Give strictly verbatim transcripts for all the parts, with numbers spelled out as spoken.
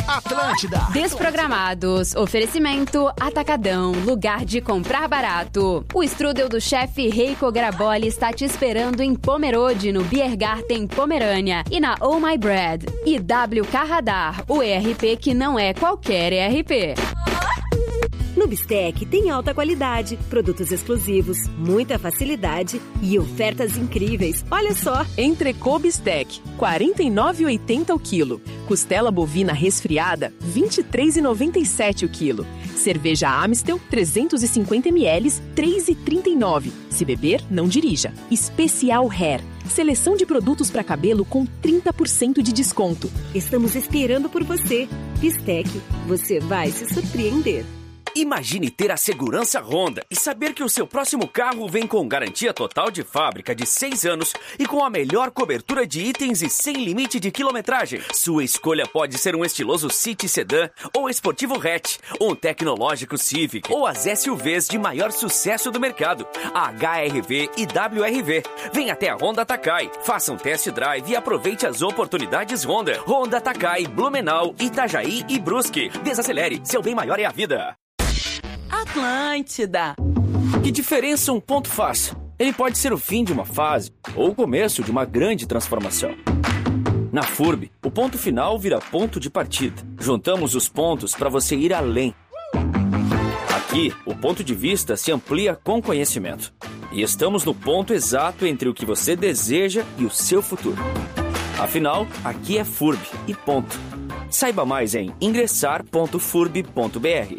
Atlântida. Desprogramados. Oferecimento Atacadão. Lugar de comprar barato. O strudel do chefe Reiko Graboli está te esperando em Pomerode, no Biergarten Pomerânia. E na Oh My Bread. E W K Radar. O E R P que não é qualquer E R P. No Bistec tem alta qualidade, produtos exclusivos, muita facilidade e ofertas incríveis. Olha só! Entrecô Bistec, quarenta e nove reais e oitenta centavos o quilo. Costela bovina resfriada, vinte e três reais e noventa e sete centavos o quilo. Cerveja Amstel, trezentos e cinquenta mililitros, três reais e trinta e nove centavos. Se beber, não dirija. Especial Hair. Seleção de produtos para cabelo com trinta por cento de desconto. Estamos esperando por você. Bistec, você vai se surpreender. Imagine ter a segurança Honda e saber que o seu próximo carro vem com garantia total de fábrica de seis anos e com a melhor cobertura de itens e sem limite de quilometragem. Sua escolha pode ser um estiloso City Sedan ou esportivo hatch, um tecnológico Civic ou as S U Vs de maior sucesso do mercado, a H R V e W R V. Venha até a Honda Takai, faça um test drive e aproveite as oportunidades Honda. Honda Takai, Blumenau, Itajaí e Brusque. Desacelere, seu bem maior é a vida. Atlântida. Que diferença um ponto faz? Ele pode ser o fim de uma fase ou o começo de uma grande transformação. Na F U R B, o ponto final vira ponto de partida. Juntamos os pontos para você ir além. Aqui, o ponto de vista se amplia com conhecimento. E estamos no ponto exato entre o que você deseja e o seu futuro. Afinal, aqui é F U R B e ponto. Saiba mais em ingressar ponto furb ponto br.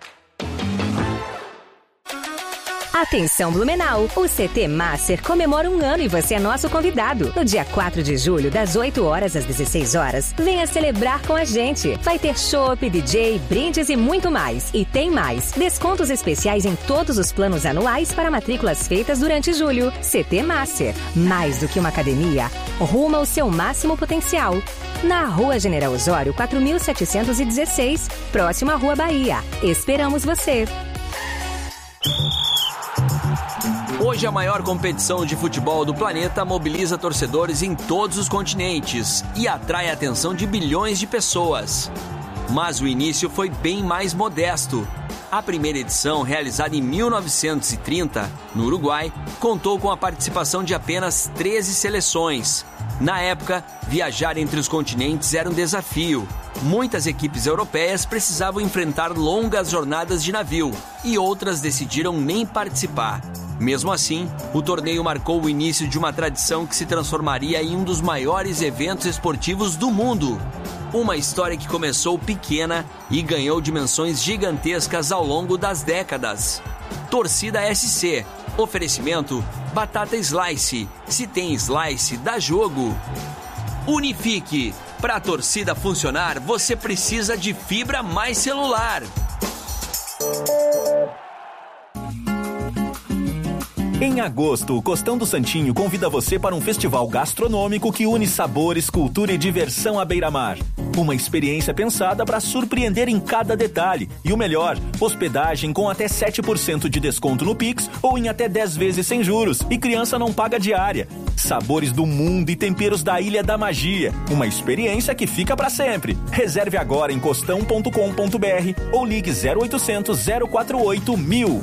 Atenção Blumenau, o C T Master comemora um ano e você é nosso convidado. No dia quatro de julho, das oito horas às dezesseis horas, venha celebrar com a gente. Vai ter chopp, D J, brindes e muito mais. E tem mais, descontos especiais em todos os planos anuais para matrículas feitas durante julho. C T Master, mais do que uma academia, rumo ao seu máximo potencial. Na Rua General Osório, quatro mil setecentos e dezesseis, próximo à Rua Bahia. Esperamos você! Hoje a maior competição de futebol do planeta mobiliza torcedores em todos os continentes e atrai a atenção de bilhões de pessoas. Mas o início foi bem mais modesto. A primeira edição, realizada em mil novecentos e trinta, no Uruguai, contou com a participação de apenas treze seleções. Na época, viajar entre os continentes era um desafio. Muitas equipes europeias precisavam enfrentar longas jornadas de navio e outras decidiram nem participar. Mesmo assim, o torneio marcou o início de uma tradição que se transformaria em um dos maiores eventos esportivos do mundo. Uma história que começou pequena e ganhou dimensões gigantescas ao longo das décadas. Torcida S C. Oferecimento Batata Slice. Se tem Slice, dá jogo. Unifique. Para a torcida funcionar, você precisa de fibra mais celular. Em agosto, o Costão do Santinho convida você para um festival gastronômico que une sabores, cultura e diversão à beira-mar. Uma experiência pensada para surpreender em cada detalhe. E o melhor, hospedagem com até sete por cento de desconto no Pix ou em até dez vezes sem juros. E criança não paga diária. Sabores do mundo e temperos da Ilha da Magia. Uma experiência que fica para sempre. Reserve agora em costão ponto com ponto br ou ligue zero oitocentos, zero quatro oito, mil.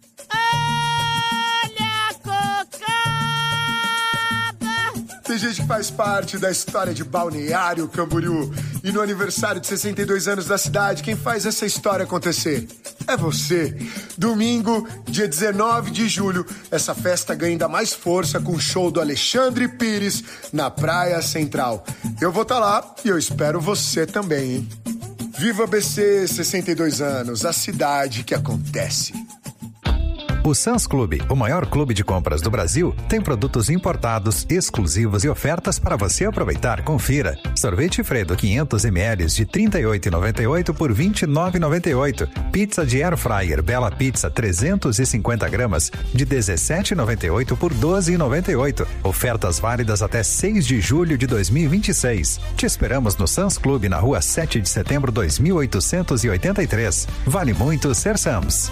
Tem gente que faz parte da história de Balneário Camboriú. E no aniversário de sessenta e dois anos da cidade, quem faz essa história acontecer é você. Domingo, dia dezenove de julho, essa festa ganha ainda mais força com o show do Alexandre Pires na Praia Central. Eu vou estar lá e eu espero você também, hein? Viva B C, sessenta e dois anos, a cidade que acontece. O Sam's Club, o maior clube de compras do Brasil, tem produtos importados, exclusivos e ofertas para você aproveitar. Confira. Sorvete Fredo quinhentos mililitros de trinta e oito reais e noventa e oito por vinte e nove reais e noventa e oito. Pizza de Air Fryer Bela Pizza trezentos e cinquenta gramas de dezessete reais e noventa e oito por doze reais e noventa e oito. Ofertas válidas até seis de julho de dois mil e vinte e seis. Te esperamos no Sam's Club na rua sete de setembro dois mil oitocentos e oitenta e três. Vale muito ser Sam's.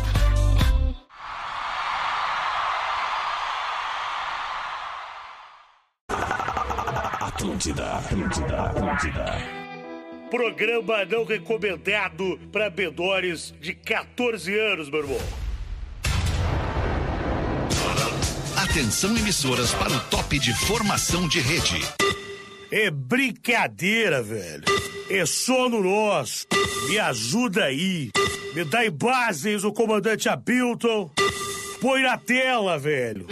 Atlântida, Atlântida, Atlântida. programa não recomendado para menores de catorze anos, meu irmão. Atenção, emissoras, para o top de formação de rede. É brincadeira, velho. É sono nosso. Me ajuda aí. Me dá imagens o comandante Hamilton. Põe na tela, velho.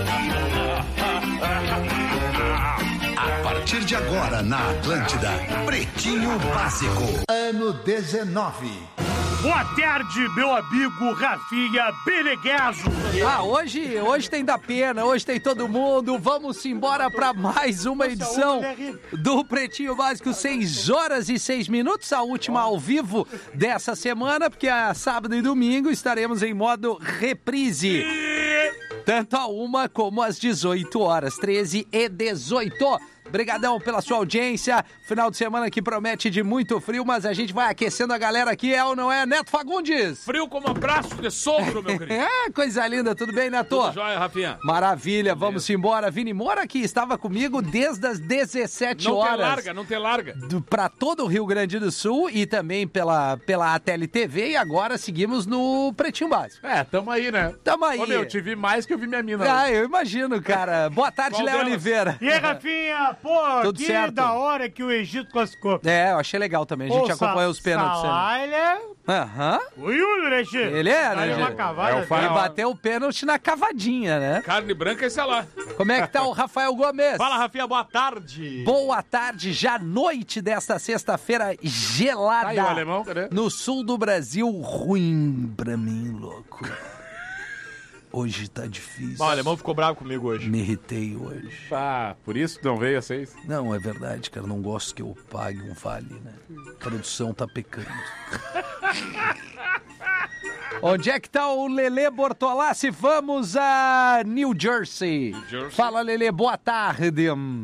A partir de agora, na Atlântida, Pretinho Básico. Ano dezenove. Boa tarde, meu amigo Rafinha Beneguezo. Ah, hoje, hoje tem da pena, hoje tem todo mundo. Vamos embora para mais uma edição do Pretinho Básico, seis horas e seis minutos, a última ao vivo dessa semana, porque a sábado e domingo estaremos em modo reprise. Tanto a uma como às dezoito horas, treze e dezoito. Obrigadão pela sua audiência. Final de semana que promete de muito frio, mas a gente vai aquecendo a galera aqui, é ou não é, Neto Fagundes? Frio como abraço de sogro, meu querido. É, coisa linda, tudo bem, Neto? Tudo jóia, Rafinha. Maravilha, vamos embora. Vini Moura, que estava comigo desde as dezessete não horas. Não te larga, não te larga. Do, pra todo o Rio Grande do Sul e também pela, pela A T L T V, e agora seguimos no Pretinho Básico. É, tamo aí, né? Tamo aí. Ô, meu, te vi mais que eu vi minha mina. Ah, hoje. eu imagino, cara. Boa tarde, Léo Oliveira. E aí, Rafinha? Pô, tudo que certo. Da hora que o Egito classificou. É, eu achei legal também. A gente Pô, acompanhou os pênaltis. Salah, ele é... Aham. O Yuri, né, Chico? Ele é, né, uma cavada, é o Ele bateu o pênalti na cavadinha, né? Carne branca e Salah. Como é que tá o Rafael Gomes? Fala, Rafinha, boa tarde. Boa tarde, já noite desta sexta-feira gelada. Tá aí o alemão, cadê? No sul do Brasil, ruim pra mim, louco. Hoje tá difícil. Bah, o alemão ficou bravo comigo hoje. Me irritei hoje. Ah, por isso não veio a seis? Não, é verdade, cara. Não gosto que eu pague um vale, né? A produção tá pecando. Onde é que tá o Lelê Bortolassi? Vamos a New Jersey. New Jersey. Fala, Lelê, boa tarde.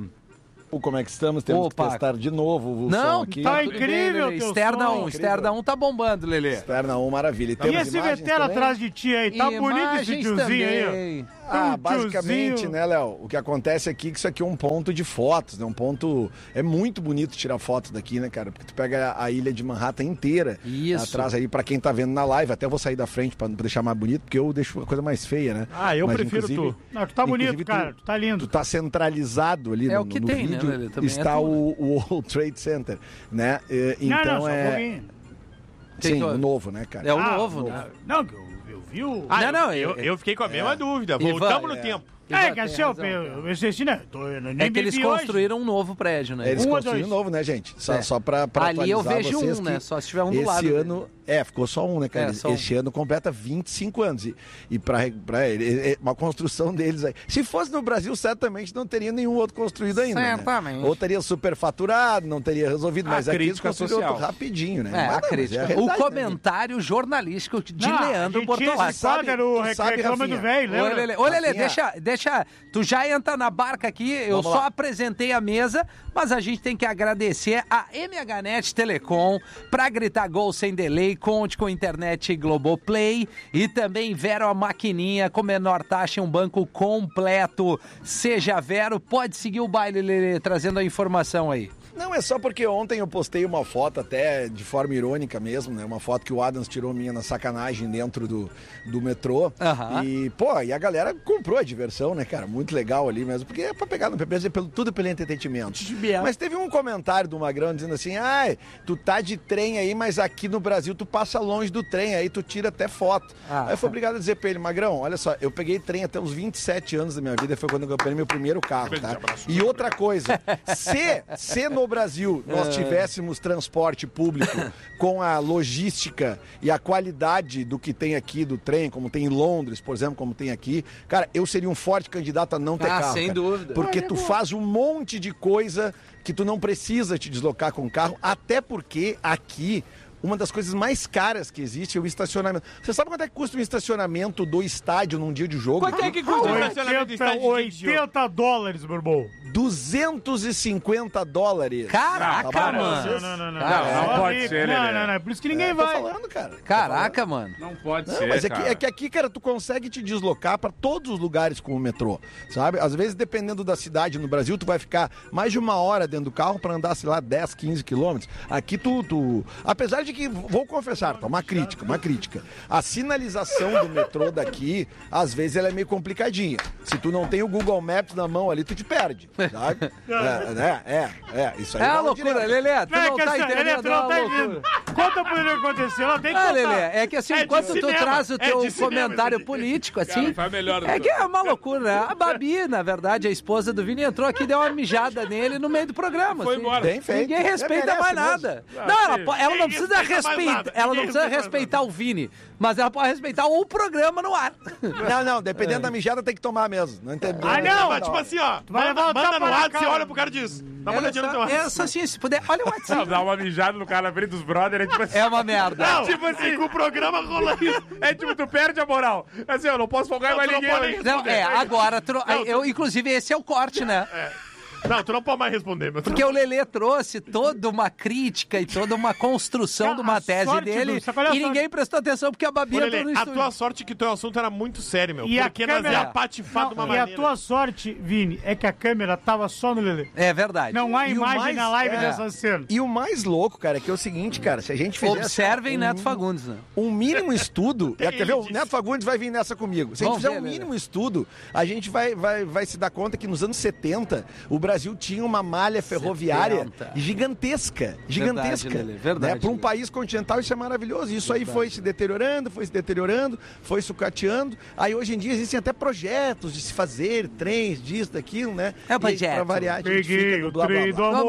Como é que estamos? Temos Opa. que testar de novo o Não, som aqui. tá incrível bem, teu Externa som. um, Externa um tá bombando, Lelê. Externa um, maravilha. E, E temos esse imagens veterano também? atrás de ti aí, tá bonito esse Imagens tiozinho aí, ó. também. Ah, Um basicamente, tiozinho. né, Léo? O que acontece aqui é que isso aqui é um ponto de fotos, né? Um ponto... É muito bonito tirar fotos daqui, né, cara? Porque tu pega a ilha de Manhattan inteira. Isso. Atrás aí, pra quem tá vendo na live. Até vou sair da frente pra deixar mais bonito, porque eu deixo a coisa mais feia, né? Ah, eu Mas, prefiro inclusive- tu. Não, tu tá bonito, inclusive, cara. Tu tá lindo. Tu tá centralizado ali É no, o que no tem, né, vídeo. Lelê? Também está é tudo. o, o World Trade Center, né? E- Não, então não, só um é... pouquinho. Sim, Tem o to- novo, né, cara? É o Ah, novo, o- né? Não, eu, eu vi o... Ah, Não, não, eu, eu, eu- eu fiquei com a mesma É. dúvida. Ivan, Voltamos no é. tempo. É, Ivan, que assim, tem eu, razão. eu, eu esqueci, né? Tô, eu nem É que eles bebi hoje. construíram um novo prédio, né? Eles Um ou construíram dois? novo, né, gente? Só, É. só pra, pra Ali eu atualizar vejo vocês um, que né? Só se tiver um do esse lado. ano... É, ficou só um, né, cara? É, só um. Este ano completa vinte e cinco anos. E, e pra, pra ele, é uma construção deles aí. Se fosse no Brasil, certamente não teria nenhum outro construído ainda. Certamente. Né? Ou teria superfaturado, não teria resolvido. A Mas aqui eles crítica construíram social. outro rapidinho, né? É, Mas a não, mas crítica. é a o realidade, né, comentário jornalístico de Não, a Leandro gente tinha Bortolassi. esse quadro no Tu sabe, Reclama do Rafinha? Velho, Ô, lembra? Lelê, ô, Lelê, Rafinha. deixa, deixa. Tu já entra na barca aqui, eu Vamos só lá. apresentei a mesa, mas a gente tem que agradecer a M H Net Telecom pra gritar gol sem delay, conte com internet Globoplay e também Vero a maquininha com menor taxa e um banco completo. Seja Vero, pode seguir o baile, Lelê, trazendo a informação aí. Não, é só porque ontem eu postei uma foto até de forma irônica mesmo, né? Uma foto que o Adams tirou minha na sacanagem dentro do, do metrô. Aham. E, pô, e a galera comprou a diversão, né, cara? Muito legal ali mesmo, porque é pra pegar no P P, pelo, tudo pelo entretenimento. Mas teve um comentário do Magrão dizendo assim, ai, tu tá de trem aí, mas aqui no Brasil tu passa longe do trem, aí tu tira até foto. Ah. Aí eu fui obrigado a dizer pra ele, Magrão, olha só, eu peguei trem até uns vinte e sete anos da minha vida, foi quando eu comprei meu primeiro carro, tá? E outra coisa, se, se no Brasil nós tivéssemos transporte público com a logística e a qualidade do que tem aqui do trem, como tem em Londres, por exemplo, como tem aqui, cara, eu seria um forte candidato a não ter Ah, carro. sem cara. dúvida. Porque Olha, tu boa. faz um monte de coisa que tu não precisa te deslocar com carro, até porque aqui uma das coisas mais caras que existe é o estacionamento. Você sabe quanto é que custa um estacionamento do estádio num dia de jogo? Quanto é que custa um estacionamento do estádio de oitenta dólares, meu irmão. duzentos e cinquenta dólares. Caraca, Tá bom? mano. Não, não, não, não. Não, não É, pode ser, Não, Lelê. não, não. É por isso que ninguém É, tô vai. falando, cara. Caraca, mano. Não pode Não, ser, mas é que, cara. é que aqui, cara, tu consegue te deslocar pra todos os lugares com o metrô, sabe? Às vezes, dependendo da cidade no Brasil, tu vai ficar mais de uma hora dentro do carro pra andar, sei lá, dez, quinze quilômetros. Aqui tu, tu... Apesar de que, vou confessar, tá? Uma crítica, uma crítica. A sinalização do metrô daqui, às vezes, ela é meio complicadinha. Se tu não tem o Google Maps na mão ali, tu te perde, sabe? É, né? é, é, isso aí É uma rola loucura, direto. Lelê. Tu Não, é não que tá assim, entendendo, Lelê, tu é não uma tá loucura. entendendo. Conta pra ele o que aconteceu, ela tem que Ah, contar. Lelê, é que assim, É de enquanto tu cinema, traz o é teu de cinema comentário isso aí. político, Cara, assim, faz melhor do é que que é uma loucura, né? A Babi, na verdade, a esposa do Vini, entrou aqui e deu uma mijada nele no meio do programa. Foi assim. embora. Bem feito. Ninguém respeita É, mais merece nada. Ah, Não, ela, sim. po- ela não Ninguém precisa respeita mais respeitar, nada. ela não Ninguém precisa respeita mais respeitar o Vini, mas ela pode respeitar o programa no ar. Não, não, dependendo da mijada tem que tomar mesmo. Não entendeu? Ah, não! Mas, tipo assim, ó. vai Manda, levar o manda tapa no na WhatsApp e cara. olha pro cara disso. Dá uma olhadinha no teu É WhatsApp. só assim, se puder, olha o Não, WhatsApp. dá uma mijada no cara na frente dos brothers, é tipo assim. É uma merda. Não, Tipo assim, com o programa rola isso. É tipo, tu perde a moral. Assim, eu não posso folgar Não, mais tu não ninguém. pode nem né? Não, é, agora, tro- Não, tu- eu, inclusive, esse é o corte, né? Não, tu não pode mais responder, meu. Porque o Lelê trouxe toda uma crítica e toda uma construção Cara, de uma a tese sorte dele do- sabe qual é a e ninguém sorte? prestou atenção porque a Babi Ô, entrou Lelê, no a estúdio. tua sorte é que teu assunto era muito sério, meu. E a porque nós câmera- ia patifar de uma Não, e a maneira. tua sorte, Vini, é que a câmera tava só no Lelê. É verdade. Não há E o imagem mais- na live é. dessa cena. E o mais louco, cara, é que é o seguinte, cara, se a gente fizesse Observem um, Neto Fagundes, né? um mínimo estudo, Tem quer ver? O ele Neto Fagundes vai vir nessa comigo. Se a gente Vamos fizer ver, um Lelê. mínimo estudo, a gente vai, vai, vai se dar conta que nos anos setenta o Brasil tinha uma malha ferroviária setenta. gigantesca, gigantesca. Verdade, Lelê, verdade, Né? Para um Lelê. país continental isso é maravilhoso. Isso aí foi se deteriorando, foi se deteriorando, foi sucateando. Aí hoje em dia existem até projetos de se fazer trens, disso, daquilo, né? É o E projeto. Pra variar, a gente Peguei fica no o blá, blá, trem blá. do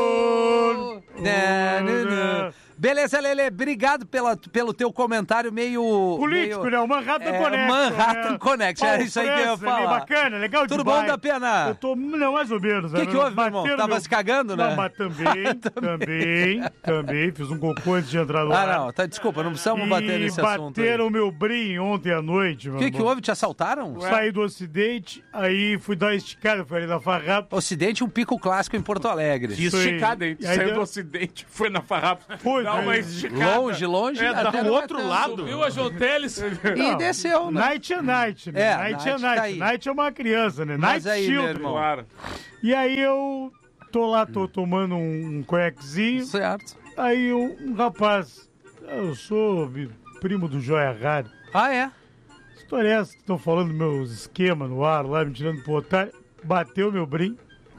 amor. Né, né, né. Beleza, Lelê, obrigado pela, pelo teu comentário meio... Político, meio, né? O Manhattan é, Connection. Manhattan né? Connection, Paulo é isso aí que eu ia França, falar. meio bacana, legal Tudo demais. bom, da Pena? Eu tô, não, mais ou menos. O que né? que houve, meu irmão? Bateram Tava se cagando, né? Não, mas também, também, também. Fiz um cocô antes de entrar no Ah, ar. não, tá, desculpa, não precisamos E bater nesse assunto aí. bateram o meu brim ontem à noite, meu O que que irmão. houve? Te assaltaram? Saí do Ocidente, aí fui dar uma esticada, fui ali na farrapa. Ocidente, um pico clássico em Porto Alegre. Que Isso aí. esticada, hein? E aí Saiu deu- do Ocidente, foi na farrapa. Foi, Dá uma foi. esticada. Longe, longe. É, até do não outro tanto. lado. Viu as hotéis? E Não, desceu, né? Night é night, né? É, night, night é night. tá aí. Night é uma criança, né? Mas Night aí, meu children. irmão. Claro. E aí eu tô lá, tô tomando um, um conhaquezinho. Certo. Aí um, um rapaz, eu sou vi- primo do Joia Rara. Ah, é? História é essa que estão falando meus esquemas no ar lá, me tirando pro otário. Bateu meu brim.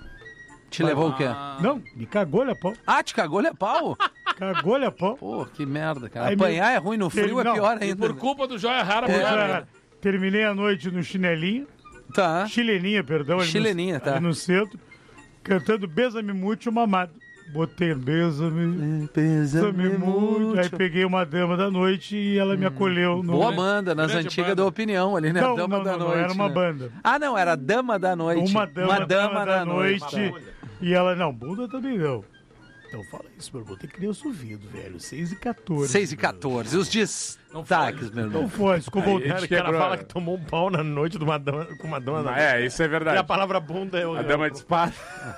Te levou o quê? Não, me cagou-lhe a pau. Ah, te cagou-lhe a pau? Cagou-lhe a pau. Pô, que merda, cara. Aí Apanhar meu- é ruim no frio, é Não, pior E ainda. por culpa do Joia Rara, Pro por Joia Joia Rara. Terminei a noite no chinelinho. Tá. Chileninha, perdão. ali no- Chileninha, tá. ali no centro. Cantando Besa-me Muito, mamado. Botei Besa-me, Besa-me Muito. Aí peguei uma dama da noite e ela me acolheu. No... Boa banda, nas Grande antigas banda. da Opinião ali, né? Não, Dama não, da não, não, Noite. era uma né? banda. Ah, não, era Dama da Noite. Uma dama, Uma dama da, noite. E ela, não, bunda também não. Então fala isso, meu irmão. Tem criança ouvindo, velho. seis e quatorze. seis e quatorze. Os destaques, meu irmão. Não foi, escovou o Aí, dedo. Cara, o cara quebrou. fala que tomou um pau na noite de uma dama, com uma dama da É, isso é E verdade. a palavra bunda é o. A dama de espada.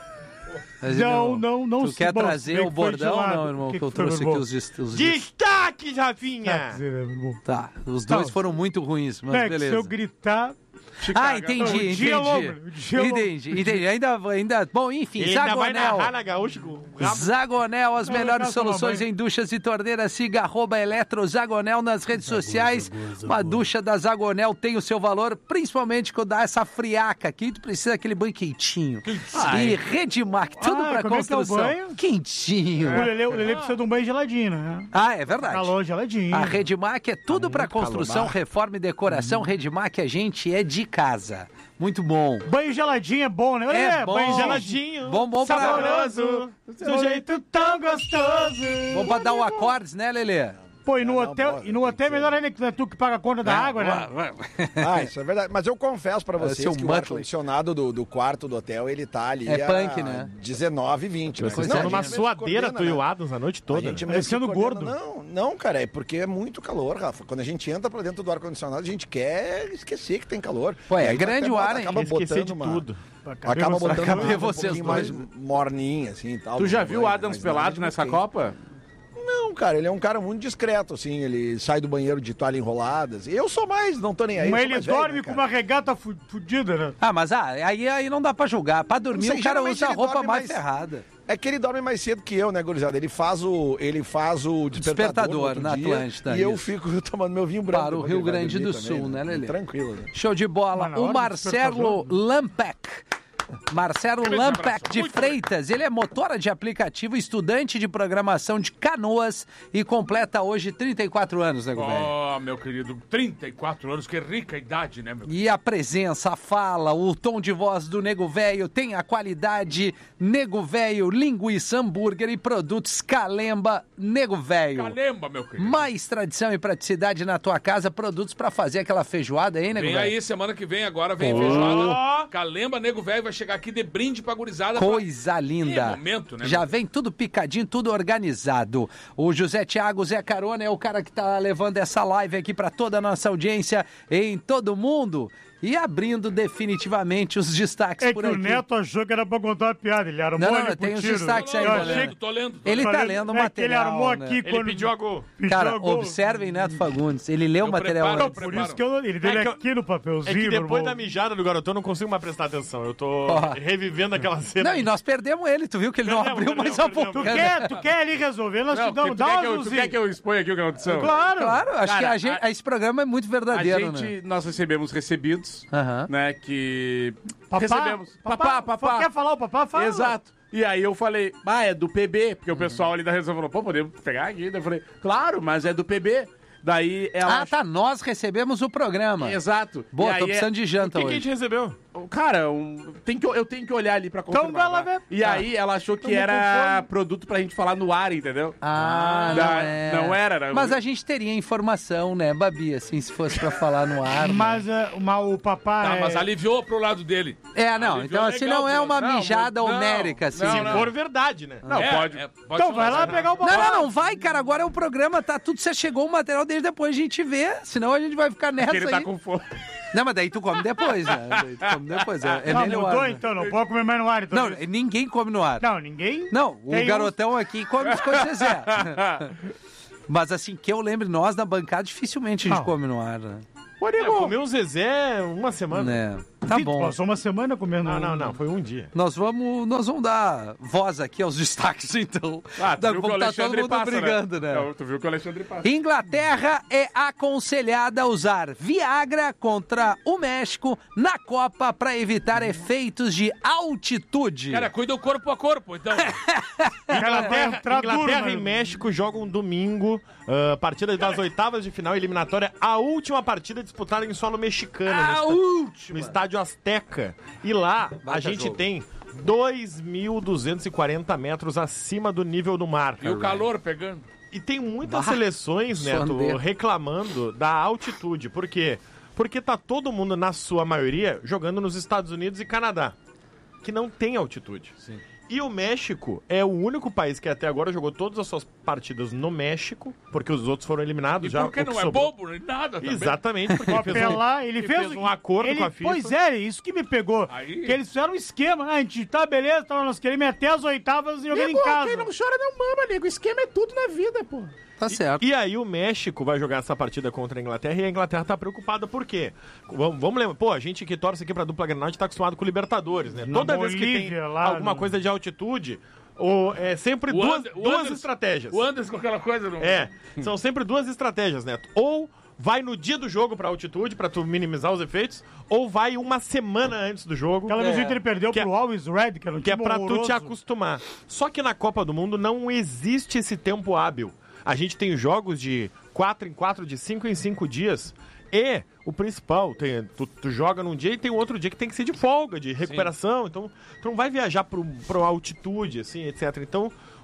Mas, Não, meu irmão, não, não Tu se- quer bom, trazer bem o que foi de bordão ou lado. não, irmão? O Que, que eu que foi, trouxe meu aqui irmão? os, dest- os Destaque, Quer Rafinha! dizer, né, meu irmão? Tá, os dois Não. foram muito ruins, mas Não, é que beleza. se eu gritar... Ah, entendi, Não, o entendi. dia é longo, o dia é longo. Entendi, entendi. Ainda, ainda... Bom, enfim, Ele ainda vai Zagonel. narrar na gaúcha com o rabo. Zagonel, as Não, melhores eu quero tomar soluções banho. em duchas e torneiras. Siga arroba Eletro Zagonel nas redes sociais. Uma ducha da Zagonel tem o seu valor, principalmente quando dá essa friaca aqui. Tu precisa daquele banho quentinho. E Redmac, tudo Ah, pra como é que é o construção. banho? Quentinho. O Lelê, o Lelê precisa de um banho geladinho, né? Ah, é verdade. Calor geladinho. A Redmac é tudo pra construção, reforma e decoração. Redmac, a gente é de casa. Muito bom. Banho geladinho é bom, né? É Lelê, bom. banho Geladinho. Bom, bom pra... Saboroso. Do jeito tão gostoso. Bom pra dar o acordes, né, Lelê? Pô, e no Não, hotel, não, e no hotel é melhor ainda que é tu que paga a conta da água, né? Ah, isso é verdade. Mas eu confesso pra vocês seu que o Muttley. ar-condicionado do, do quarto do hotel, ele tá ali É a punk, né? dezenove, vinte. Né? Vocês Não, estão a numa gente mesmo suadeira, coordena, tu e o né? Adams, a noite toda. A gente né? mesmo se Parecendo coordena. gordo. Não, não, cara, é porque é muito calor, Rafa. Quando a gente entra pra dentro do ar-condicionado, a gente quer esquecer que tem calor. Pô, é Aí grande acaba- o ar, hein? Acaba Esquecer botando de uma... tudo. Acaba botando Acabei uma, um vocês pouquinho dois. mais morninha, assim, e tal. Tu já Mas viu o não- Adams mas nada pelado de nessa quente. Copa? Não, cara, ele é um cara muito discreto, assim, ele sai do banheiro de toalha enroladas. Eu sou mais, não tô nem aí. eu Mas sou ele mais velho, dorme né, com cara? uma regata fu- fudida, né? Ah, mas ah, aí, aí não dá pra julgar. Pra dormir, Não sei, o cara geralmente usa a ele roupa dorme mais mais- ferrada. É que ele dorme mais cedo que eu, né, gurizada? Ele faz o, ele faz o despertador, Despertador no outro na dia, Atlântida, E eu isso. fico tomando meu vinho branco. Para o depois Rio ele vai Grande do dormir Sul, também, né, Lelê? Tranquilo, né? Show de bola. Mas na O hora do Marcelo despertador. Lampec. Marcelo Grande Lampec abraço. de Muito Freitas, ele é motora de aplicativo, estudante de programação de Canoas e completa hoje trinta e quatro anos, né, velho? Oh, meu querido, trinta e quatro anos, que rica idade, né, meu? E a presença, a fala, o tom de voz do Nego Velho tem a qualidade Nego Velho, linguiça, hambúrguer e produtos Calemba Nego Velho. Calemba, meu querido. Mais tradição e praticidade na tua casa, produtos pra fazer aquela feijoada aí, Nego Vem Velho? aí, semana que vem, agora vem a Oh. feijoada. Calemba, Nego Velho vai chegar aqui de brinde pra gurizada. Coisa pra... linda. É momento, né? Já meu? vem tudo picadinho, tudo organizado. O José Thiago Zé Carona é o cara que tá levando essa live aqui pra toda a nossa audiência em todo mundo e abrindo definitivamente os destaques É por que aqui. o Neto achou que era pra contar uma piada, ele armou Não, não, ali pro tem os tiro. destaques aí, Eu tô achei lendo. que- Tô lendo. Tô Ele lendo. tá lendo o É que ele material, armou né? aqui Ele quando... pediu a gol. Cara, Jogou- observem Neto Fagundes, ele leu o Eu material preparo, antes. eu Por isso que eu, ele dele É que eu- aqui no papelzinho. É que meu depois irmão. da mijada do garotão eu não consigo mais prestar atenção. Eu tô Ó. revivendo aquela cena. Não, e nós perdemos ele, tu viu que ele não Perdemos, abriu mais perdemos, a Tu boca. quer, tu quer ali resolver, nós Não, te damos, tu, dá quer uma que eu, tu azulzinha. quer que eu exponha aqui o que aconteceu? Claro. Claro, acho Cara, que a gente, a- esse programa é muito A verdadeiro, gente, né? nós recebemos recebidos, Aham. né, que... Papá, recebemos. Papá, papá. Quer falar o papá? Fala. Exato. E aí eu falei, ah, é do P B, porque o pessoal ali da redação falou, pô, podemos pegar aqui? Daí eu falei, claro, mas é do P B. Daí ela... Ah, tá, nós recebemos o programa. Exato. Boa, E aí tô precisando é- de janta O que, que a hoje. gente recebeu? Cara, um, tem que, eu tenho que olhar ali pra confirmar. Então vai lá tá? ver. E aí ela achou que Tamo era conforme. produto pra gente falar no ar, entendeu? Ah, não Da- é. não era, era- Mas a gente teria informação, né, Babi, assim, se fosse pra falar no ar. né? Mas, eh, mas o papá Tá, é... mas aliviou pro lado dele. É, não, Aliviou então assim legal não é pro- uma não, mijada não, homérica, assim. não, Se não. for verdade, né? Não, É, pode, é, pode Então vai lá falar, pegar o papá. Não, não, não vai, cara. Agora é o programa, tá tudo. Você chegou o material desde depois a gente vê. Senão a gente vai ficar nessa Porque ele tá aí. com fome. Não, mas daí tu come depois, né? Daí tu come depois. É, é Não, melhor. mudou né? então, não pode comer mais no ar. Então. Não, ninguém come no ar. Não, ninguém... Não, o Tem uns- garotão aqui come as coisas que quiser. Mas assim, que eu lembre, nós na bancada dificilmente a gente Não. come no ar, né? Eu comi um Zezé uma semana. Né? Tá Vitor, bom. Passou uma semana comendo... Não, não, não. Foi um dia. Nós vamos, nós vamos dar voz aqui aos destaques, então. Ah, tu Da- viu que o vamos tá todo Alexandre mundo passa, brigando, né? Não, tu viu que o Alexandre passa. Inglaterra é aconselhada a usar Viagra contra o México na Copa para evitar efeitos de altitude. Cara, cuida o corpo a corpo, então. Inglaterra, entrar Inglaterra duro, e mano. México jogam domingo, ah, partida das oitavas de final eliminatória, a última partida disputada em solo mexicano, A no, esta- última. no estádio Azteca. E lá a Baita gente jogo. tem dois mil duzentos e quarenta metros acima do nível do mar. E o calor pegando. E tem muitas Bah, seleções, Neto, sondeiro. reclamando da altitude. Por quê? Porque tá todo mundo, na sua maioria, jogando nos Estados Unidos e Canadá, que não tem altitude. Sim. E o México é o único país que até agora jogou todas as suas partidas no México, porque os outros foram eliminados E já. porque o que não é sobrou- bobo, nem nada também. Exatamente, porque ele fez um, Apelar, ele ele fez, fez um acordo ele- com a FIFA. Pois é, isso que me pegou. Aí- Que eles fizeram um esquema. Ah, a gente tá beleza, tá, nós queremos ir até as oitavas e jogando em casa. Quem não chora não mama, nego. Esquema é tudo na vida, pô. Tá certo. E aí o México vai jogar essa partida contra a Inglaterra e a Inglaterra tá preocupada por quê? Vamos, vamos lembrar, pô, a gente que torce aqui pra dupla Grenal, a gente tá acostumado com o Libertadores, né? Na Toda vez que tem Bolívia, lá alguma no- coisa de altitude, ou, é sempre O duas, Ander- o duas Anderson- estratégias. O Anderson com aquela coisa no... É, são sempre duas estratégias, Neto. Ou vai no dia do jogo pra altitude, pra tu minimizar os efeitos, ou vai uma semana antes do jogo. Aquela vez É. que ele perdeu Que é- pro Always Red, que era um Que é time pra tu horroroso. te acostumar. Só que na Copa do Mundo não existe esse tempo hábil. A gente tem jogos de quatro em quatro, de cinco em cinco dias. E o principal, tem, tu, tu joga num dia e tem outro dia que tem que ser de folga, de recuperação. Então, tu não vai viajar pro, pro altitude, assim, etcétera. Então,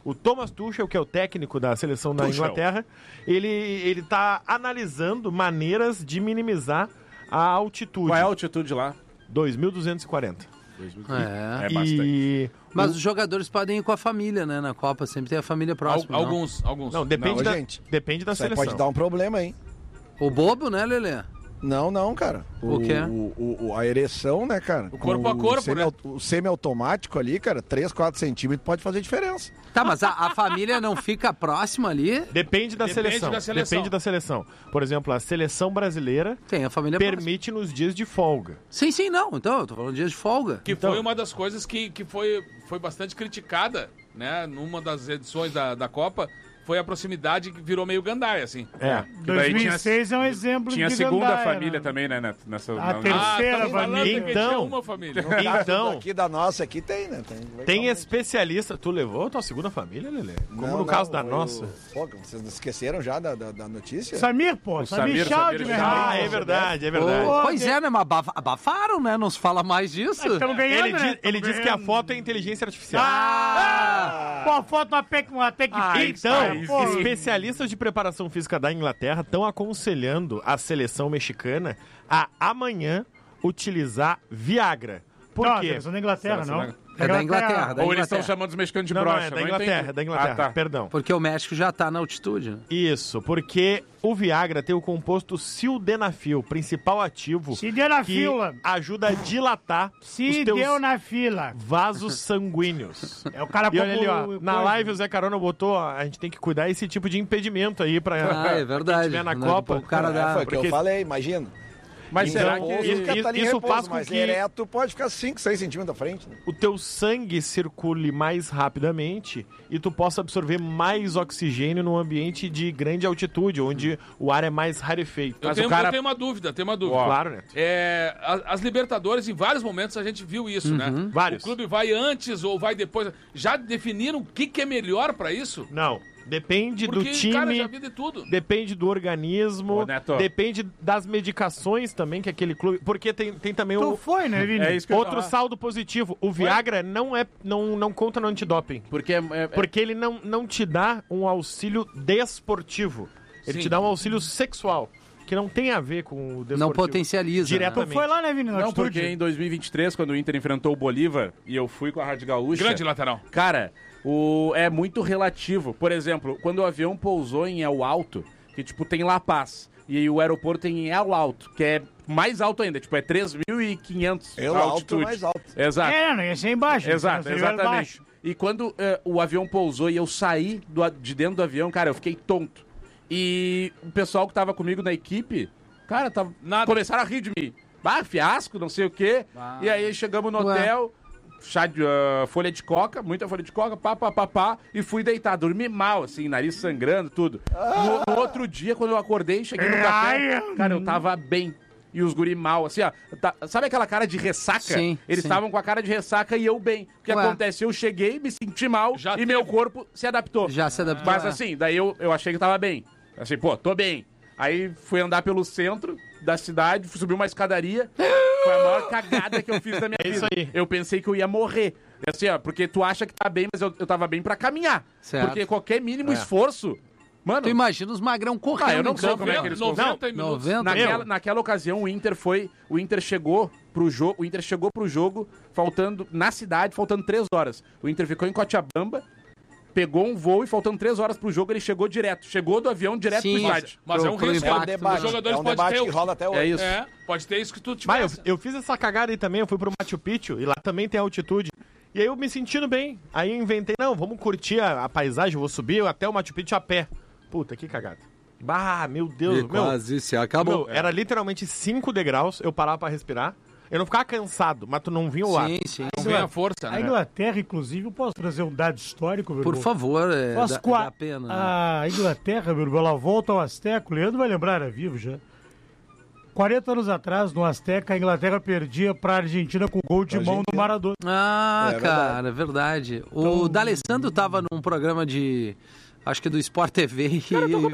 O Thomas Tuchel, que é o técnico da seleção da Tuchel. Inglaterra, ele, ele tá analisando maneiras de minimizar a altitude. Qual é a altitude lá? dois mil duzentos e quarenta. É, É bastante. E... Mas o- os jogadores podem ir com a família, né? Na Copa sempre tem a família próxima. Al- não? alguns, alguns. Não, depende, Não, da, gente, depende da Isso aí seleção. pode dar um problema, hein? O bobo, né, Lelê? Não, não, cara. O quê? O, o- o- a ereção, né, cara? O corpo a corpo, semi, né? O semi-automático ali, cara, três, quatro centímetros pode fazer diferença. Tá, mas a, a família não fica próxima ali? Depende da, Depende seleção. da seleção. Depende da seleção. Por exemplo, a seleção brasileira Tem a família próxima. permite nos dias de folga. Sim, sim, não. Então, eu tô falando de dias de folga. Que Então- foi uma das coisas que, que foi, foi bastante criticada, né? Numa das edições da, da Copa, foi a proximidade que virou meio gandaia, assim. É. daí dois mil e seis é um exemplo Tinha a de segunda gandaia, família né? também, né? né, Nessa, A na- terceira tá falando família. que tinha Então- uma família. No caso Então- daqui da nossa aqui tem, né? Tem, Tem especialista. Tu levou a tua segunda família, Lelê? Como Não, no caso não, da eu- nossa. Pô, vocês esqueceram já da, da, da notícia? Samir, pô. Samir Samir, Chaldi, Samir meu Chaldi. irmão. Ah, é verdade, é verdade. Ô, pois é, né? Mas abaf- abafaram, né? Não se fala mais disso. Estamos ganhando, Ele, né? diz, ele Tamo diz que a ganhando. foto é inteligência artificial. Ah! Pô, foto uma Tech, uma tech Ah, Pix, então, cara, pô. especialistas de preparação física da Inglaterra estão aconselhando a seleção mexicana a amanhã utilizar Viagra. Por Não, a quê? seleção da Inglaterra, não. É da Inglaterra, da Ou eles estão Inglaterra. chamando os mexicanos de Não, não, brocha. é da não Inglaterra, entendi. da Inglaterra, Ah, tá. perdão. Porque o México já tá na altitude. né? Isso, porque o Viagra tem o composto sildenafil, principal ativo, Se deu na que fila. ajuda a dilatar Se os teus deu na fila. vasos sanguíneos. É o cara E olha ali, ó, como na coisa. live o Zé Carona botou, ó, a gente tem que cuidar esse tipo de impedimento aí pra, Ah, é pra verdade. quem tiver na Né, Copa. o cara É, dá- foi o que porque- eu falei, imagina. Mas Então, será que... isso- Fica ali em isso repouso, faz com mas que- ereto pode ficar cinco, seis centímetros à frente. Né? o teu sangue circule mais rapidamente e tu possa absorver mais oxigênio num ambiente de grande altitude, onde o ar é mais rarefeito. Eu Mas tenho, o cara... eu tenho uma dúvida, tenho uma dúvida. Claro, Neto. É, a- as Libertadores, em vários momentos, a gente viu isso, né? Vários. O clube vai antes ou vai depois. Já definiram o que, que é melhor pra isso? Não, depende Porque, do time, cara, já vi de tudo. depende do organismo, Ô, Neto. depende das medicações também que aquele clube... Porque tem, tem também Tu o... foi, né, Vini? É isso que eu ia Outro falar. saldo positivo. O Viagra não, é, não, não conta no antidoping. Porque é, é- Porque ele não, não te dá um auxílio desportivo. Ele Sim. te dá um auxílio sexual, que não tem a ver com o desportivo. Não potencializa. Tu Diretamente. foi lá, né, Vini? Na Não, altitude? porque em dois mil e vinte e três, quando o Inter enfrentou o Bolívar e eu fui com a Rádio Gaúcha... Grande lateral. Cara, o, é muito relativo. Por exemplo, quando o avião pousou em El Alto, que, tipo, tem La Paz, e o aeroporto tem em El Alto, que é mais alto ainda, tipo, é três mil e quinhentos El a Alto altitude. mais alto. Exato. É, não ia ser embaixo. Exato, seria exatamente. embaixo. E quando eh, o avião pousou e eu saí do a- de dentro do avião, cara, eu fiquei tonto. E o pessoal que tava comigo na equipe, cara, tava, começaram a rir de mim. Ah, fiasco, não sei o quê. E aí chegamos no Ué. hotel, chá de, ah, folha de coca, muita folha de coca, pá, pá, pá, pá, e fui deitar. Dormi mal, assim, nariz sangrando, tudo. No, no outro dia, quando eu acordei, cheguei no café, Ai, cara, eu tava bem. E os guri mal, assim, ó. tá- sabe aquela cara de ressaca? Sim, Eles sim. estavam com a cara de ressaca e eu bem. O que Ué. acontece? Eu cheguei, me senti mal Já e teve. meu corpo se adaptou. Já se adaptou. Mas é. assim, daí eu, eu achei que tava bem. Achei, pô, tô bem. Aí fui andar pelo centro da cidade, fui subir uma escadaria. Foi a maior cagada que eu fiz da minha É vida. isso aí. Eu pensei que eu ia morrer. Assim, ó, porque tu acha que tá bem, mas eu, eu tava bem pra caminhar. Certo. Porque qualquer mínimo É. esforço. Mano, Tu imagina os magrão correndo. Ah, eu não em sei campo. como é que eles noventa minutos. noventa? Naquela, Meu. naquela ocasião, o Inter foi. O Inter chegou pro jogo. O Inter chegou pro jogo faltando. Na cidade, faltando três horas. O Inter ficou em Cochabamba, pegou um voo e faltando três horas pro jogo, ele chegou direto. Chegou do avião direto Sim, pro estádio. Mas é um Pro- pro risco. É um impacto debate, Os jogadores é um podem debate ter que o- rola até hoje. É isso. É, pode ter isso que tu Mas eu, tivesse. eu fiz essa cagada aí também, eu fui pro Machu Picchu e lá também tem altitude. E aí eu me sentindo bem. Aí eu inventei, não, vamos curtir a, a paisagem, eu vou subir até o Machu Picchu a pé. Puta, que cagada. Bah, meu Deus. E meu, quase se acabou. meu, era literalmente cinco degraus, eu parava pra respirar. Eu não ficava cansado, mas tu não vinha o ar. Sim, sim. Não vem a força, A né? Inglaterra, inclusive, eu posso trazer um dado histórico, meu Por irmão? favor, é, Faz dá, qua- dá pena. né? A Inglaterra, meu irmão, ela volta ao Azteca. O Leandro vai lembrar, era vivo já. quarenta anos atrás, no Azteca, a Inglaterra perdia pra Argentina com gol de mão do Maradona. Ah, É cara, é verdade. O Então- D'Alessandro tava num programa de... Acho que do Sport T V e... Cara, eu tô comentando.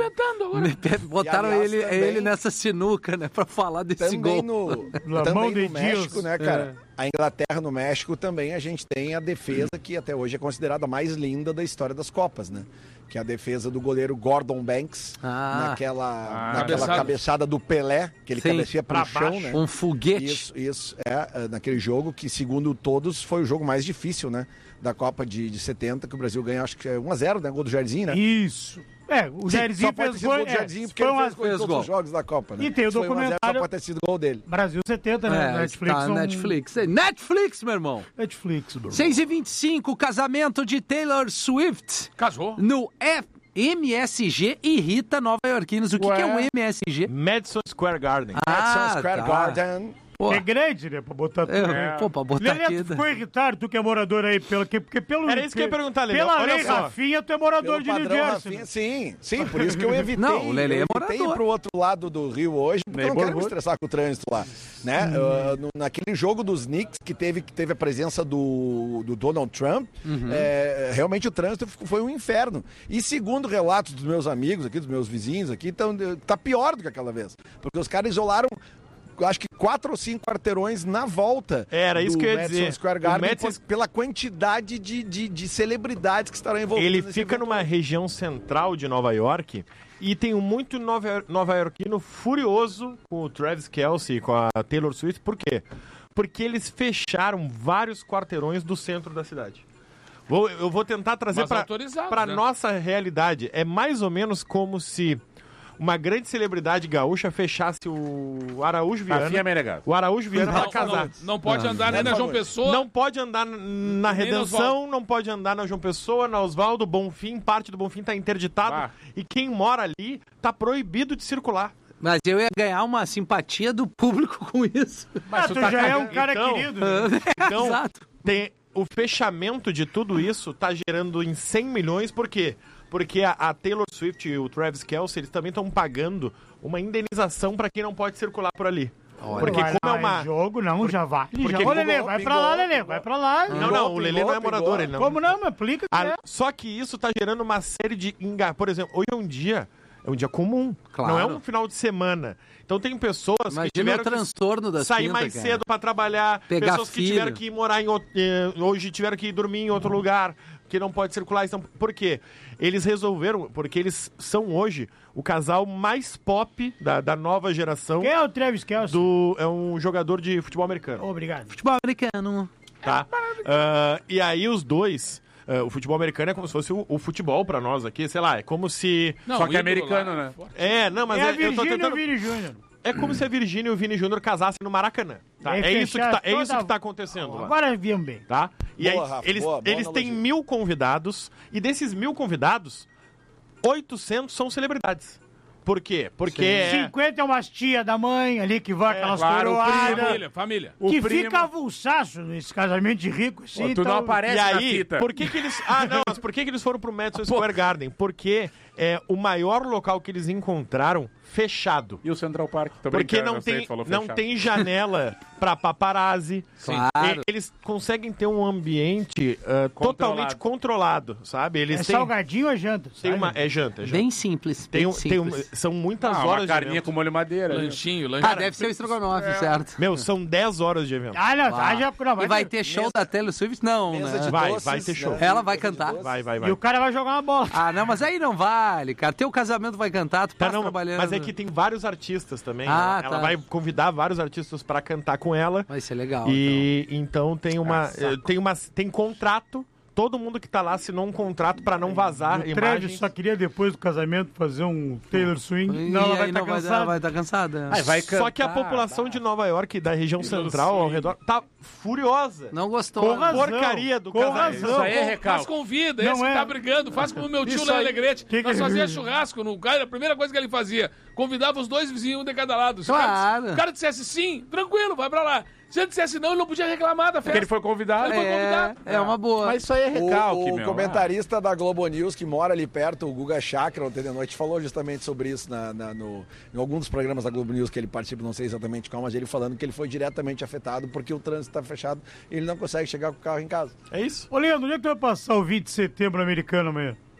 agora. Botaram aliás, ele, também- ele nessa sinuca, né? Pra falar desse Também gol. no, também no México, né, cara? A Inglaterra no México também a gente tem a defesa que até hoje é considerada a mais linda da história das Copas, né? Que é a defesa do goleiro Gordon Banks, Ah. naquela, Ah. naquela Cabeçada. cabeçada do Pelé, que ele Sim. cabeceia pro Pra chão, baixo. né? Um foguete. Isso, isso. É, é, naquele jogo que, segundo todos, foi o jogo mais difícil, né? Da Copa de, de setenta, que o Brasil ganha, acho que é um a zero, né? Gol do Jairzinho, né? Isso. É, o Sim, Jairzinho só pode fez ter sido gol. gol do é, Jairzinho, porque foi ele uma- fez gol em fez todos gol. os jogos da Copa, né? E tem o Se foi um a zero, documentário- Só pode ter sido gol dele. Brasil setenta, né? É, Netflix. tá, um- Netflix. É, Netflix, meu irmão. Netflix, meu irmão. seis e vinte e cinco, casamento de Taylor Swift. Casou. No F- M S G irrita nova-iorquinos. O que, que é o M S G? Madison Square Garden. Ah, Madison Square tá. Garden. Pô. É grande, né? Pra botar tudo. É, pô, pra botar Lelê, aqui, tu ficou irritado, tu que é morador aí, pelo, que, porque pelo... Era isso que eu ia perguntar, Lelê. Pela Olha lei só. Rafinha, tu é morador Pelo de New padrão Jersey. Rafinha, sim, sim, por isso que eu evitei. Não, o Lelê é eu evitei morador. ir pro outro lado do Rio hoje, porque eu não quero me Neighborhood. estressar com o trânsito lá, né? Uhum. Uh, no- naquele jogo dos Knicks que teve, que teve a presença do, do Donald Trump, Uhum. é, realmente o trânsito foi um inferno. E segundo relatos dos meus amigos aqui, dos meus vizinhos aqui, tão, tá pior do que aquela vez, porque os caras isolaram, eu acho que quatro ou cinco quarteirões na volta. Era isso do que eu ia Madison dizer. Square O Garden, Madison- por- pela quantidade de, de, de celebridades que estarão envolvidas. Ele nesse fica evento. numa região central de Nova York e tem um muito nova- nova-iorquino furioso com o Travis Kelce, com a Taylor Swift. Por quê? Porque eles fecharam vários quarteirões do centro da cidade. Vou- eu vou tentar trazer Mas autorizados, para né? nossa realidade. É mais ou menos como se uma grande celebridade gaúcha fechasse o Araújo Viana. Rafinha Menegasso. O Araújo Viana Não, para casar. não, não pode andar nem Por na João favor. Pessoa. Não pode andar n- na Nem na Redenção, não pode andar na João Pessoa, na Oswaldo, Bonfim, parte do Bonfim tá interditado. Ah. E quem mora ali tá proibido de circular. Mas eu ia ganhar uma simpatia do público com isso. Ah, tu tá já é cagando. um cara Então- querido. Né? Então, Exato. tem, o fechamento de tudo isso tá gerando em cem milhões, por quê? Porque a, a Taylor Swift e o Travis Kelce, eles também estão pagando uma indenização para quem não pode circular por ali. Porque Vai como lá é uma... em jogo, não, já vale. porque Já. Ô, Lelê, pingou, vai pra pingou, lá, Lelê, pingou. vai pra lá. Não, não, o Lelê não é pingou, morador, pingou. ele não... Como não? Me explica que A- é. Só que isso tá gerando uma série de enga... Por exemplo, hoje é um dia, é um dia comum, Claro. não é um final de semana. Então tem pessoas Imagina que tiveram o transtorno que das sair quinta, mais cara. cedo para trabalhar, Pegar pessoas que filho. tiveram que ir morar em outro, eh, hoje tiveram que ir dormir em outro lugar, que não pode circular. Então, por quê? Eles resolveram, porque eles são hoje o casal mais pop da, da nova geração. Quem é o Travis Kelce? Do, é um jogador de futebol americano. Obrigado. Futebol americano. Tá? Ah, e aí os dois, ah, o futebol americano é como se fosse o, o futebol pra nós aqui, sei lá, é como se... Não, Só que é ídolo americano, lá, né? forte. É, não, mas é a é, eu tô Virgínia e tentando... o Vini Júnior. É como se a Virgínia e o Vini Júnior casassem no Maracanã. Tá? E É, isso que tá, é fechar isso que toda- tá acontecendo lá. Agora viemos bem. Tá? E Boa, aí, Rafa, eles, boa, boa eles têm analogia. mil convidados, e desses mil convidados, oitocentos são celebridades. Por quê? Porque é, cinquenta é umas tia da mãe ali que vai aquelas claro, o coroadas. Família, família. O Que primo- fica avulsaço nesse casamento de rico, assim. Pô, tu não então- aparece E na aí, fita. por que que eles... Ah, não, mas por que que eles foram pro Madison Square Garden? Porque é o maior local que eles encontraram fechado. E o Central Park? Tô Porque brincando, não eu sei, tem, falou não fechado. tem janela pra paparazzi. Claro. E- Eles conseguem ter um ambiente ah, totalmente controlado, sabe? Eles É têm, salgadinho ou janta? tem sabe? uma... É janta, é janta. Bem simples. Tem Bem um, tem um, simples. são muitas Ah, horas uma de carninha evento. com molho madeira. né? Lanchinho, lanchinho. Ah, deve ser o estrogonofe, certo? Meu, são dez horas de evento. Ah, não, tá, Ah. já... Não, E vai ter show da Taylor Swift? Não, Mesa né? de Vai, doces, vai ter show. né? Ela vai Mesa de cantar? doces. Vai, vai, vai. E o cara vai jogar uma bola. Ah, não, mas aí não vale, cara. Teu casamento vai cantar, tu Tá, passa não, trabalhando. mas é que tem vários artistas também. Ah, ela, ela tá. vai convidar vários artistas pra cantar com ela. Vai ser legal, E então, tem uma Ah, saco. eh, tem uma tem contrato. Todo mundo que tá lá assinou um contrato pra não vazar O Travis imagens. só queria depois do casamento fazer um Taylor Swing. E Não, ela vai aí estar não vai, cansada. dar- vai estar cansada. Ai, vai Só que a cantar, população de Nova York e da região central ao redor tá furiosa. Não gostou. Com né? razão. Porcaria do Com casamento. razão. Isso aí é Mas recalque. convida, Não esse que é. tá brigando. Faz como o meu tio Isso lá em aí. Alegrete. Que que Nós ele fazia vive? churrasco no cara, a primeira coisa que ele fazia, convidava os dois vizinhos, um de cada lado. Se o Claro. cara, o cara dissesse sim, tranquilo, vai pra lá. Se ele dissesse não, ele não podia reclamar da festa. Porque ele foi convidado. Ele foi É, convidado. é uma boa. Mas isso aí é recalque, o, o meu. comentarista da Globo News, que mora ali perto, o Guga Chakra, ontem de noite, falou justamente sobre isso na, na- no, em algum dos programas da Globo News que ele participa, não sei exatamente qual, mas ele falando que ele foi diretamente afetado porque o trânsito está fechado e ele não consegue chegar com o carro em casa. É isso? Ô, Leandro, onde é que tu vai passar o vinte de setembro americano amanhã?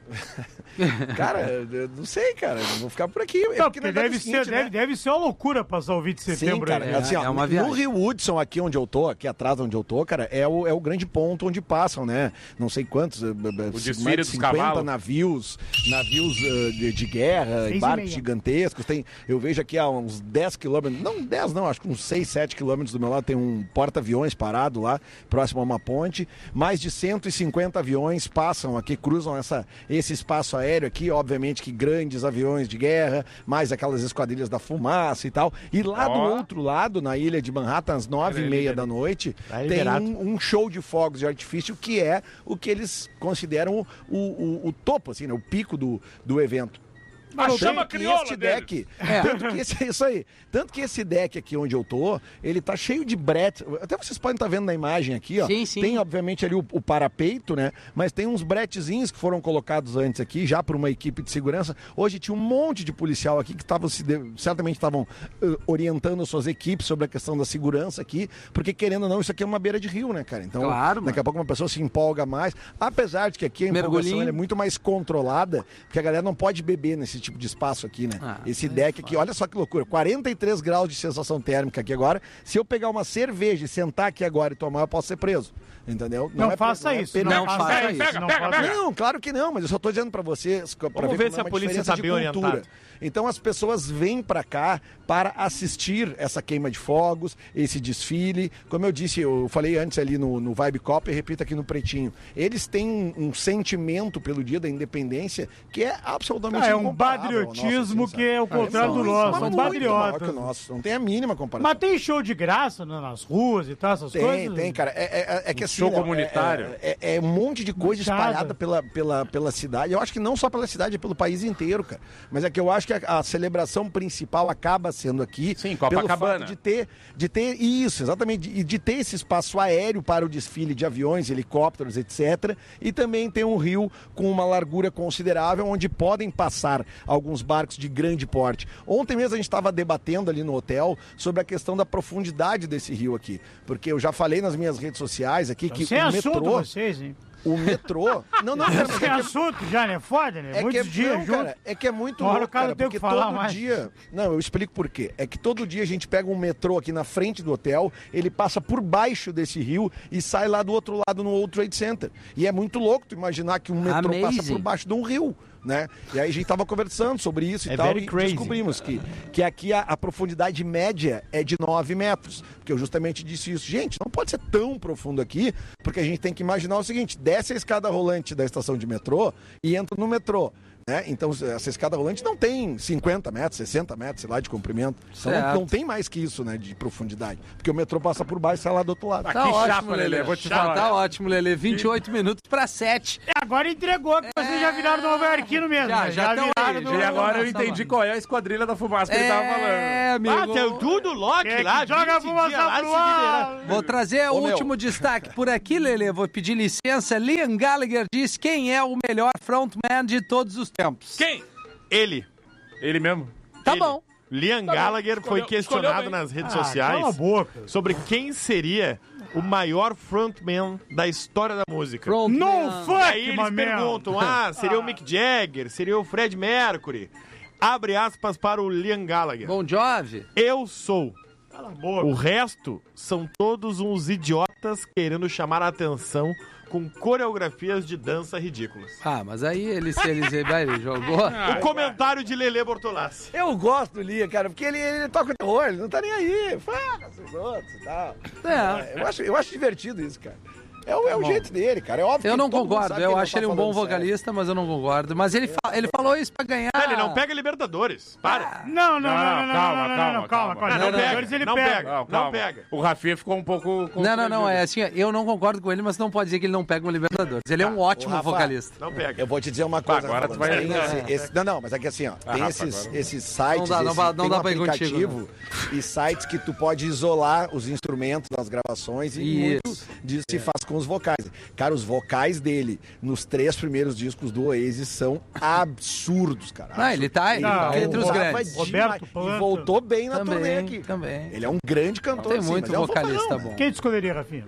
Cara, eu não sei, cara. Eu vou ficar por aqui. Não, é porque, porque deve, seguinte, ser, né? deve, deve ser uma loucura passar o vinte de setembro. Sim, cara. Aí. Assim, é, ó, é uma viagem. No Rio Hudson, aqui onde eu tô, aqui atrás onde eu tô, cara, é o, é o grande ponto onde passam, né? Não sei quantos, o mais de cinquenta navios, navios uh, de, de guerra, Seis barcos gigantescos. Tem, eu vejo aqui há uns dez quilômetros, não dez não, acho que uns seis, sete quilômetros do meu lado tem um porta-aviões parado lá, próximo a uma ponte. Mais de cento e cinquenta aviões passam aqui, cruzam essa, esse espaço aéreo aqui, obviamente que grandes aviões de guerra, mais aquelas esquadrilhas da fumaça e tal. E lá oh. do outro lado, na ilha de Manhattan, às nove e meia da noite, tem um, um show de fogos de artifício que é o que eles consideram o, o, o topo, assim, né? O pico do, do evento. A chama crioula este deck, é. tanto que esse, isso aí, tanto que esse deck aqui onde eu tô, ele tá cheio de bretes, até vocês podem estar vendo na imagem aqui, ó, sim, sim. Tem obviamente ali o, o parapeito, né, mas tem uns bretezinhos que foram colocados antes aqui, já por uma equipe de segurança. Hoje tinha um monte de policial aqui que estavam se de... certamente estavam uh, orientando suas equipes sobre a questão da segurança aqui, porque querendo ou não, isso aqui é uma beira de rio, né, cara, então claro, daqui mano. a pouco uma pessoa se empolga mais, apesar de que aqui a empolgação é muito mais controlada, porque a galera não pode beber nesse tipo de espaço aqui, né? Ah, esse deck é aqui, olha só que loucura, quarenta e três graus de sensação térmica aqui agora. Se eu pegar uma cerveja e sentar aqui agora e tomar, eu posso ser preso. Entendeu? Não, não é faça pre... isso. Não, não faça pega, isso. Pega, não, pega, pega. não, claro que não, mas eu só tô dizendo pra vocês, pra Vamos ver, ver se a polícia tá bem orientada. Então as pessoas vêm pra cá para assistir essa queima de fogos, esse desfile. Como eu disse, eu falei antes ali no, no Vibe Copa e repito aqui no Pretinho. Eles têm um, um sentimento pelo Dia da Independência que é absolutamente ah, é um patriotismo que é o contrário ah, do nosso. São patriotas. Nosso, não tem a mínima comparação. Mas tem show de graça nas ruas e tal, essas tem, coisas? Tem, tem, cara. É, é, é que assim, show é, comunitário. É, é, é um monte de coisa espalhada pela, pela, pela cidade. Eu acho que não só pela cidade, é pelo país inteiro, cara. Mas é que eu acho que a, a celebração principal acaba sendo aqui. Sim, Copacabana. Pelo fato de ter, de ter isso, exatamente, e de, de ter esse espaço aéreo para o desfile de aviões, helicópteros, etcétera. E também tem um rio com uma largura considerável, onde podem passar alguns barcos de grande porte. Ontem mesmo a gente estava debatendo ali no hotel sobre a questão da profundidade desse rio aqui. Porque eu já falei nas minhas redes sociais aqui que Sem o assunto metrô... vocês, hein? O metrô... Não, não, cara, Sem é assunto que... já, né? Foda, né? É Muitos que é, dias não, junto. cara, é que é muito louco, louco, cara, cara, tem porque que falar todo mais. dia... Não, eu explico por quê. É que todo dia a gente pega um metrô aqui na frente do hotel, ele passa por baixo desse rio e sai lá do outro lado no World Trade Center. E é muito louco tu imaginar que um metrô Amazing. passa por baixo de um rio. Né? E aí a gente tava conversando sobre isso e é tal, e crazy. descobrimos que, que aqui a, a profundidade média é de nove metros, porque eu justamente disse isso, gente, não pode ser tão profundo aqui, porque a gente tem que imaginar o seguinte, desce a escada rolante da estação de metrô e entra no metrô. Né? Então, essa escada rolante não tem cinquenta metros, sessenta metros, sei lá, de comprimento. Então, não, não tem mais que isso, né, de profundidade. Porque o metrô passa por baixo e sai lá do outro lado. Tá, tá ótimo, Lelê. Vou te falar. Tá ótimo, Lelê. vinte e oito minutos para sete. Agora entregou, que é... vocês já viraram Nova Iorquino mesmo. Já, né? já, já viraram. Do... E agora eu entendi qual é a esquadrilha da fumaça que é, ele tava falando. É, amigo. Ah, tem tudo Loki é lá, joga a fumaça pro ar. Vou trazer o Ô, último meu. destaque por aqui, Lelê. Vou pedir licença. Liam Gallagher diz quem é o melhor frontman de todos os tempos. Quem? Ele. Ele mesmo? Tá Ele. bom. Liam Tá Gallagher bom. foi Escolheu- questionado escolheu nas redes Ah, sociais cala a boca. sobre quem seria o maior frontman da história da música. Frontman. No fuck, E aí eles my man. perguntam, ah, seria o Mick Jagger, seria o Fred Mercury? Abre aspas para o Liam Gallagher. Bon Jovi. Eu sou. Cala a boca. O resto são todos uns idiotas querendo chamar a atenção com coreografias de dança ridículas. Ah, mas aí ele, se ele, ele jogou... O comentário de Lelê Bortolassi. Eu gosto do Lia, cara, porque ele, ele toca o terror, ele não tá nem aí. Fala com os outros e tal. É. É, eu, acho, eu acho divertido isso, cara. É o, é o jeito dele, cara. É óbvio Eu que não todo mundo concordo, sabe eu que acho não ele tá um bom falando sério. vocalista, mas eu não concordo. Mas ele, fa- ele falou isso pra ganhar... Ele não pega Libertadores. Para. Não, não, não, não, não, calma, não, não, calma, não, calma, calma. calma. Não, não Libertadores pega, ele não pega. pega. Não, calma. Não pega. O Rafinha ficou um pouco... Não, não, não, é assim, eu não concordo com ele, mas não pode dizer que ele não pega um Libertadores. Ele é um ótimo Ô, Rafa, vocalista. Não pega. Eu vou te dizer uma coisa. Agora Rafa, tu vai- tem esse- esse- não, não, mas é que assim, ó, Ah, tem Rafa, esses, agora. esses sites, Não dá, não esse- dá- não tem dá um pra ir contigo, aplicativo e sites que tu pode isolar os instrumentos das gravações e muito Isso. disso se faz com os vocais. Cara, os vocais dele nos três primeiros discos do Oasis são absurdos, cara. Ah, ele tá, ele tá Não, entre os o Tava grandes. demais. Roberto E Planta. voltou bem na Também, turnê aqui. também. Ele é um grande cantor. Tem sim, muito mas é um vocalista fanfarrão, bom. né? Quem tu escolheria, Rafinha?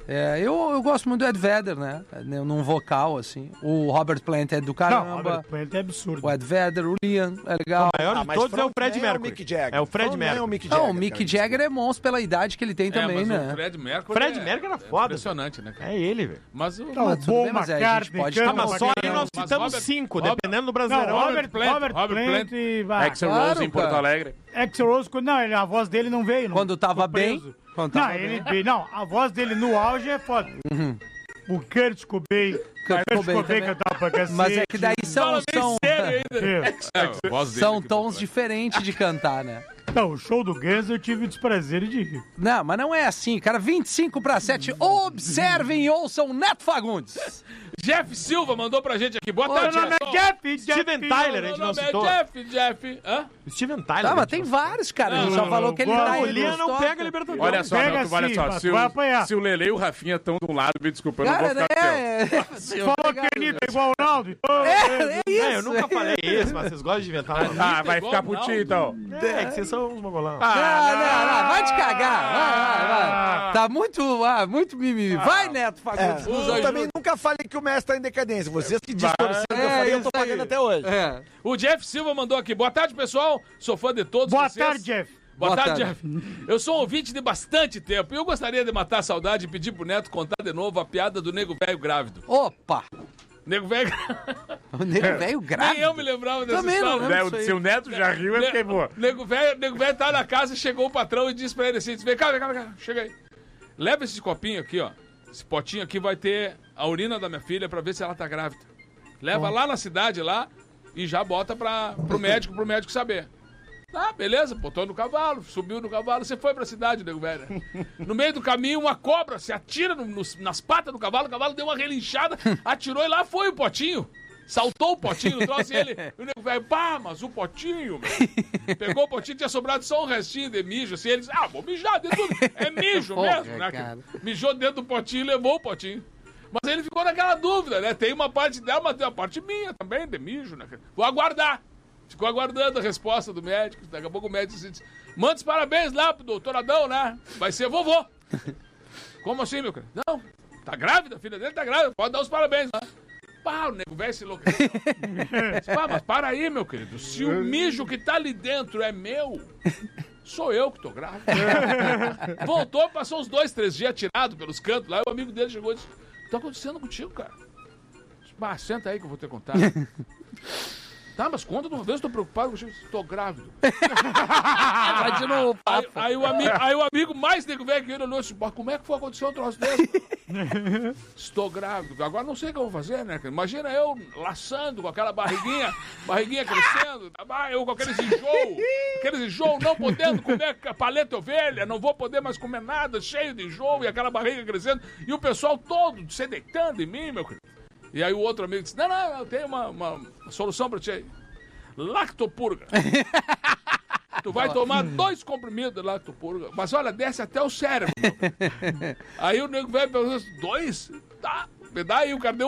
É, eu, eu gosto muito do Ed Vedder, né? Num vocal, assim. O Robert Plant é do caramba. Não, o Robert Plant é absurdo. O Ed Vedder, o Liam, é legal. O maior de Ah, todos é o Fred frontman é o Mercury. Mick Jagger. É o Fred Frontman é o Mercury. Mick Não, Jagger, o Mick cara, Jagger é monstro pela idade que ele tem É, também, mas né? o Fred Mercury Fred é, Mercury era é foda. impressionante, né, cara? É ele, velho. Mas o... Não, Mas o tudo Paul bem, mas é, a gente McCartney pode canta Ah, mas pra só aí caramba. nós Mas citamos Robert- cinco, Robert- dependendo do Não, Brasileirão. Robert Plant, Robert Robert Plant, vai. Axl claro, Rose em Porto cara. Alegre. Axl Rose, quando- não, ele- a voz dele não veio. Não, Quando tava ficou bem, preso. quando Não, tava ele, bem. bem- não, a voz dele no auge é foda. O Kurt Cobain, Kurt Kurt Cobain Cobain também. cantava pra cacete. Mas é que daí são, Fala bem são, sério ainda. É. É, a voz dele são que- tons diferentes de cantar, né? Não, o show do Guns eu tive o desprazer de rir. Não, mas não é assim, cara. vinte e cinco para sete. Observem e ouçam Neto Fagundes. Jeff Silva mandou pra gente aqui. Boa Ô, tarde, meu nome é Gerson. Jeff, Steven Jeff, Tyler, a gente Meu não nome é citou. Jeff, Jeff. Hã? Steven Tyler. Tá, a mas gente tem não- vários, cara. A gente Não, só não, falou não, que ele não, tá o aí. O Liam nos não toca. pega a Libertadores. Olha só, Pega não, olha sim, só. mas Se vai o, apanhar. se o Lele e o Rafinha estão de um lado, me desculpa, eu não Cara, vou né? ficar teu. É, Falou que a Anitta é igual o Ronaldo. é, é isso. É, eu nunca falei isso, mas vocês gostam de inventar. Ah, vai igual ficar o putinho então. É, que vocês são uns mongolão. Não, não, não, vai te cagar. Vai, vai, vai. Tá muito, ah, muito mimimi. Vai, Neto Fagundes. É, nos eu ajuda. também nunca falei que o mestre tá em decadência. Vocês que distorceram o que eu É, falei, eu isso tô pagando aí. até hoje. É. O Jeff Silva mandou aqui. Boa tarde, pessoal. Sou fã de todos Boa vocês. tarde, Jeff. Boa, Boa tarde, tarde. Jeff. Eu sou um ouvinte de bastante tempo e eu gostaria de matar a saudade e pedir pro Neto contar de novo a piada do nego velho grávido. Opa! Nego velho O nego velho grávido. Nem eu me lembrava dessa Também não história. lembro Né? disso aí. Se o Neto já riu, eu fiquei boa. Nego velho, nego velho tá na casa e chegou o patrão e disse pra ele assim: disse, vem cá, vem cá, vem cá, chega aí. Leva esse copinho aqui, ó. Esse potinho aqui vai ter a urina da minha filha pra ver se ela tá grávida. Leva lá na cidade lá e já bota pra, pro médico, pro médico saber. Tá, beleza, botou no cavalo, subiu no cavalo, você foi pra cidade, nego velho. No meio do caminho, uma cobra se atira no- nos- nas patas do cavalo, o cavalo deu uma relinchada, atirou e lá foi o potinho. Saltou o potinho no troço e ele, o nego velho, pá, mas o potinho, meu. Pegou o potinho, tinha sobrado só um restinho de mijo, assim, eles, ah, vou mijar dentro do... É mijo Porra, mesmo, né? cara. Mijou dentro do potinho e levou o potinho. Mas ele ficou naquela dúvida, né? Tem uma parte dela, mas tem uma parte minha também, de mijo, né? Vou aguardar. Ficou aguardando a resposta do médico. Daqui a pouco o médico disse, manda os parabéns lá pro doutor Adão, né? Vai ser vovô. Como assim, meu querido? Não, tá grávida, a filha dele tá grávida, pode dar os parabéns lá. Pá, o nego velho se enlouqueceu. Disse, pá, mas para aí, meu querido. Se o mijo que tá ali dentro é meu, sou eu que tô grávida. Voltou, passou uns dois, três dias tirado pelos cantos lá. E o amigo dele chegou e disse, o que tá acontecendo contigo, cara? Disse, bah, senta aí que eu vou te contar. Tá, mas conta de uma vez, eu tô preocupado contigo. Tô grávido. Vai de novo, Aí, papo. aí o amigo, aí o amigo mais nego velho que ele olhou assim, "Mas como é que foi acontecer um troço desse? Estou grávido. Agora não sei o que eu vou fazer, né? Imagina eu laçando com aquela barriguinha, barriguinha crescendo, tá? Eu com aqueles enjoo, aqueles enjoo, não podendo comer paleta ovelha, não vou poder mais comer nada, cheio de enjoo e aquela barriga crescendo, e o pessoal todo se deitando em mim, meu querido. E aí o outro amigo disse, não, não, eu tenho uma, uma solução pra ti aí. Lactopurga. Tu vai tomar dois comprimidos de lactopurga, mas olha, desce até o cérebro. Meu. Aí o nego velho perguntou, dois? Tá, me dá aí, o cara deu